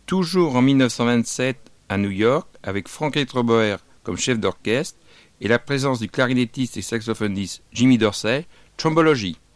toujours en 1927 à New York, avec Frank Electroboer comme chef d'orchestre et la présence du clarinettiste et saxophoniste Jimmy Dorsey, Trombology.